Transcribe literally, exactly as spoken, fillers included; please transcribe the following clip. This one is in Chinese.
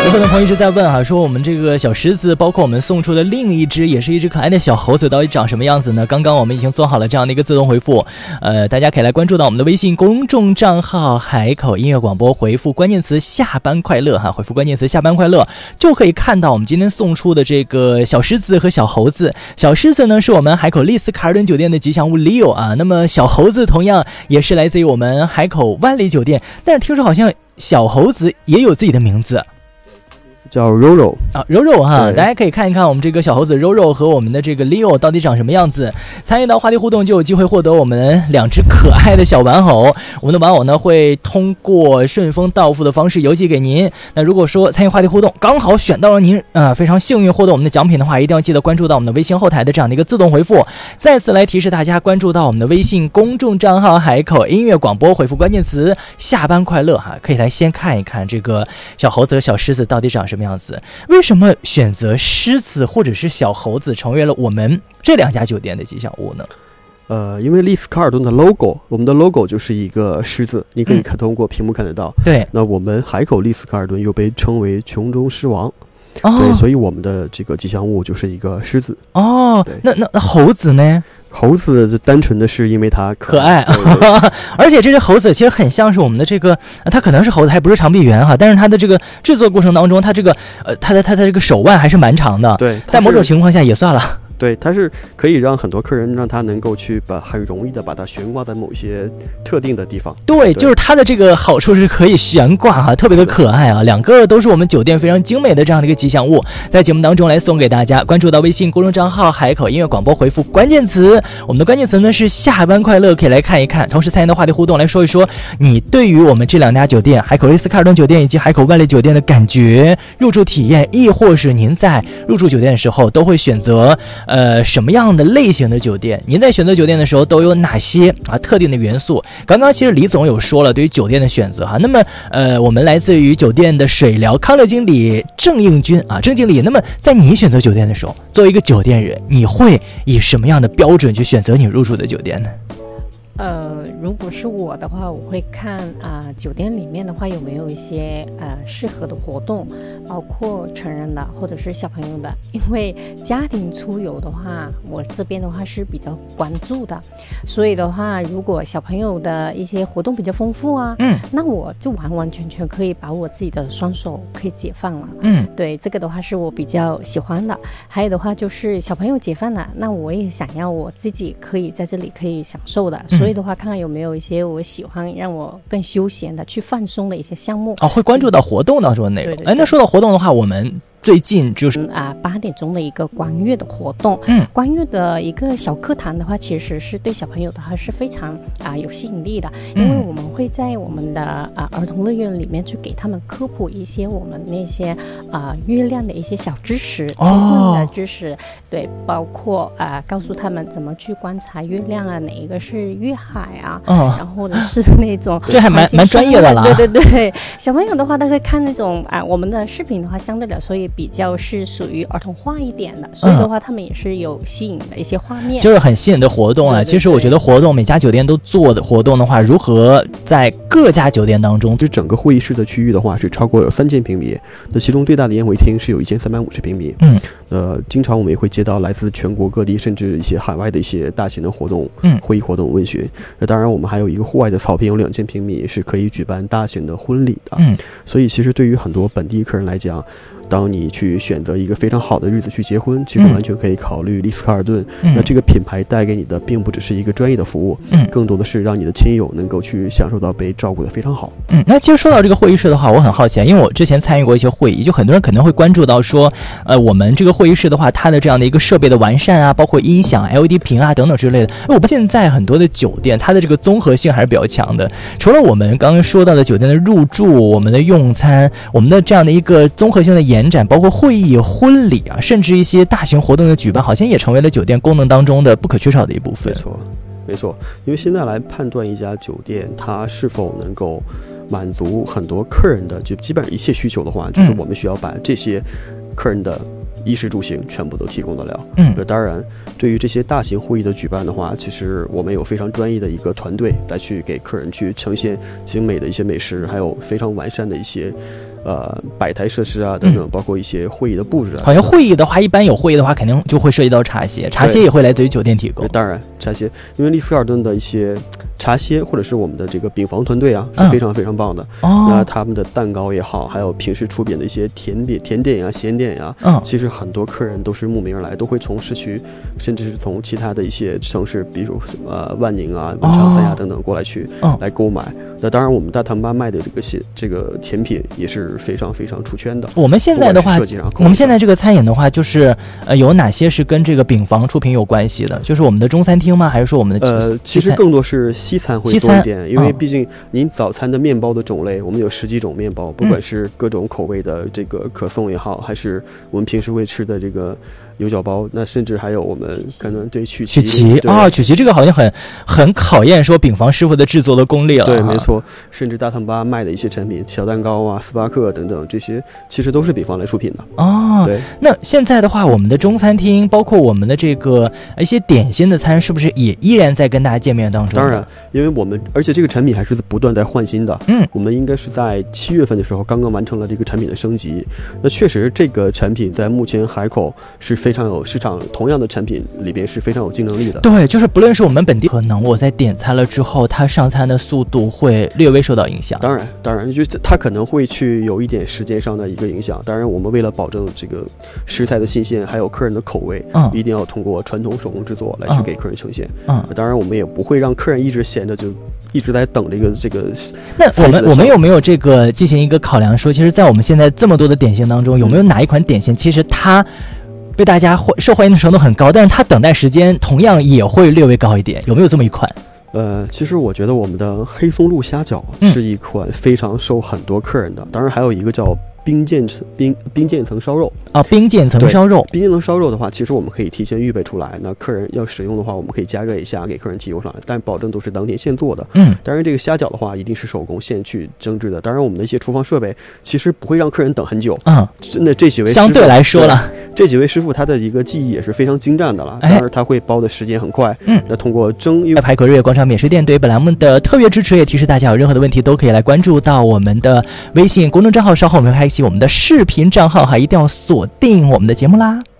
有可能朋友一直在问哈、啊，说我们这个小狮子，包括我们送出的另一只，也是一只可爱的小猴子，到底长什么样子呢？刚刚我们已经做好了这样的一个自动回复，呃，大家可以来关注到我们的微信公众账号海口音乐广播，回复关键词下班快乐哈，回复关键词下班快乐，就可以看到我们今天送出的这个小狮子和小猴子。小狮子呢是我们海口丽思卡尔顿酒店的吉祥物 Leo 啊，那么小猴子同样也是来自于我们海口万里酒店，但是听说好像小猴子也有自己的名字。 叫柔柔啊，柔柔哈，大家可以看一看我们这个小猴子柔柔和我们的这个 Leo 到底长什么样子。参与到话题互动就有机会获得我们两只可爱的小玩偶，我们的玩偶呢会通过顺丰到付的方式邮寄给您。那如果说参与话题互动刚好选到了您啊、呃，非常幸运获得我们的奖品的话，一定要记得关注到我们的微信后台的这样的一个自动回复。再次来提示大家关注到我们的微信公众账号海口音乐广播，回复关键词下班快乐哈，可以来先看一看这个小猴子和小狮子到底长什么样子。为什么选择狮子或者是小猴子成为了我们这两家酒店的吉祥物呢？ 呃，因为丽思卡尔顿的 logo， 我们的 logo 就是一个狮子，你可以看通过屏幕看得到。 嗯、对， 那我们海口丽思卡尔顿又被称为琼中狮王。 哦， 对，所以我们的这个吉祥物就是一个狮子。 哦，那那那猴子呢？ 猴子就单纯的是因为它可爱，可爱而且这只猴子其实很像是我们的这个，它可能是猴子，还不是长臂猿哈，但是它的这个制作过程当中，它这个呃，它的它的这个手腕还是蛮长的， 对， 在某种情况下也算了。 对，它是可以让很多客人让他能够去把很容易的把它悬挂在某一些特定的地方。 对，就是它的这个好处是可以悬挂哈，特别的可爱啊，两个都是我们酒店非常精美的这样的一个吉祥物，在节目当中来送给大家。关注到微信公众账号海口音乐广播，回复关键词，我们的关键词呢是下班快乐，可以来看一看，同时参与的话题互动来说一说你对于我们这两家酒店海口丽思卡尔顿酒店以及海口万里酒店的感觉、入住体验，亦或是您在入住酒店的时候都会选择呃，什么样的类型的酒店？您在选择酒店的时候都有哪些啊特定的元素？刚刚其实李总有说了对于酒店的选择哈。那么呃，我们来自于酒店的水疗康乐经理郑应军啊，郑经理，那么在你选择酒店的时候，作为一个酒店人，你会以什么样的标准去选择你入住的酒店呢？ 呃，如果是我的话，我会看啊、呃，酒店里面的话有没有一些呃适合的活动，包括成人的或者是小朋友的。因为家庭出游的话，我这边的话是比较关注的，所以的话，如果小朋友的一些活动比较丰富啊，嗯，那我就完完全全可以把我自己的双手可以解放了，嗯，对，这个的话是我比较喜欢的。还有的话就是小朋友解放了，那我也想要我自己可以在这里可以享受的。所以的话，看看有没有一些我喜欢让我更休闲的去放松的一些项目。 哦，会关注到活动当中的内容。哎，那说到活动的话，我们最近就是啊八点钟的一个观乐的活动，嗯，观乐的一个小课堂的话，其实是对小朋友的话是非常啊有吸引力的，因为我们会在我们的啊儿童乐园里面去给他们科普一些我们那些啊月亮的一些小知识，天文的知识，对，包括啊告诉他们怎么去观察月亮啊，哪一个是月海啊，哦、然后或者是那种这还蛮蛮专业的了， 对对对，小朋友的话他会看那种啊我们的视频的话，相对来说也比较是属于儿童化一点的，所以的话、嗯、他们也是有吸引的一些画面， 就是很吸引的活动啊。对对对，其实我觉得活动每家酒店都做的活动的话，如何在各家酒店当中， 就整个会议室的区域的话是超过有三千平米，那其中最大的宴会厅是有一千三百五十平米。嗯，呃，经常我们也会接到来自全国各地甚至一些海外的一些大型的活动，嗯，会议活动问询。那当然我们还有一个户外的草坪，有两千平米是可以举办大型的婚礼的。嗯，所以其实对于很多本地客人来讲，当你去选择一个非常好的日子去结婚，其实完全可以考虑丽思卡尔顿、嗯、那这个品牌带给你的并不只是一个专业的服务、嗯、更多的是让你的亲友能够去享受到被照顾得非常好。 嗯，那其实说到这个会议室的话，我很好奇，因为我之前参与过一些会议，就很多人可能会关注到说呃，我们这个会议室的话，它的这样的一个设备的完善啊，包括音响 L E D 屏啊等等之类的。我们现在很多的酒店它的这个综合性还是比较强的，除了我们刚刚说到的酒店的入住，我们的用餐，我们的这样的一个综合性的延展，包括会议、婚礼啊，甚至一些大型活动的举办，好像也成为了酒店功能当中的不可缺少的一部分。 没错，没错。因为现在来判断一家酒店它是否能够满足很多客人的就基本上一切需求的话，就是我们需要把这些客人的衣食住行全部都提供得了。 嗯， 当然，对于这些大型会议的举办的话，其实我们有非常专业的一个团队来去给客人去呈现精美的一些美食，还有非常完善的一些。呃，摆台设施啊，等等，包括一些会议的布置啊。 好像会议的话，一般有会议的话，肯定就会涉及到茶歇，茶歇也会来自于酒店提供。 当然，茶歇，因为丽思卡尔顿的一些茶歇或者是我们的这个饼房团队啊，是非常非常棒的。 哦、 那他们的蛋糕也好，还有平时出品的一些甜点、甜点呀、咸点呀， 嗯， 其实很多客人都是慕名而来，都会从市区，甚至是从其他的一些城市，比如呃万宁啊、文昌三亚等等过来去、 哦、 来购买。那当然，我们大堂吧卖的这个些这个甜品也是非常非常出圈的。 我们现在的话，我们现在这个餐饮的话，就是呃有哪些是跟这个饼房出品有关系的？就是我们的中餐厅吗？还是说我们的呃，其实更多是西餐会多一点，因为毕竟您早餐的面包的种类，我们有十几种面包，不管是各种口味的这个可颂也好，还是我们平时会吃的这个牛角包，那甚至还有我们可能对曲奇。 曲奇啊、哦，曲奇这个好像很很考验说饼房师傅的制作的功力了。 对，没错。甚至大堂吧卖的一些产品，小蛋糕啊、斯巴克等等，这些其实都是饼房来出品的。 哦， 对。 那现在的话，我们的中餐厅，包括我们的这个一些点心的餐，是不是也依然在跟大家见面当中？ 当然，因为我们而且这个产品还是不断在换新的。 嗯， 我们应该是在七月份的时候刚刚完成了这个产品的升级。那确实，这个产品在目前海口是非常有市场，同样的产品里边是非常有竞争力的。 对，就是不论是我们本地，可能我在点餐了之后，它上餐的速度会略微受到影响。 当然，当然，就它可能会去有一点时间上的一个影响。当然，我们为了保证这个食材的新鲜，还有客人的口味， 嗯， 一定要通过传统手工制作来去给客人呈现。 嗯， 当然，我们也不会让客人一直闲着，就一直在等这个这个。 那我们我们有没有这个进行一个考量说，其实，在我们现在这么多的点心当中，有没有哪一款点心，其实它被大家受欢迎的程度很高，但是它等待时间同样也会略微高一点？有没有这么一款？ 呃，其实我觉得我们的黑松露虾饺是一款非常受很多客人的，嗯、当然还有一个叫冰渐层冰冰渐层烧肉啊，冰渐层烧肉。 冰渐层烧肉的话，其实我们可以提前预备出来，那客人要使用的话，我们可以加热一下给客人提供上来，但保证都是当天现做的。 嗯， 当然这个虾饺的话，一定是手工现去蒸制的。当然我们的一些厨房设备其实不会让客人等很久。 嗯， 真的这几位相对来说了， 这几位师傅他的一个技艺也是非常精湛的了。当然他会包的时间很快。 嗯， 那通过蒸，因为海口日月广场美食店对本栏目的特别支持，也提示大家有任何的问题都可以来关注到我们的微信公众账号，稍后我们会开启我们的视频账号哈，一定要锁定我们的节目啦。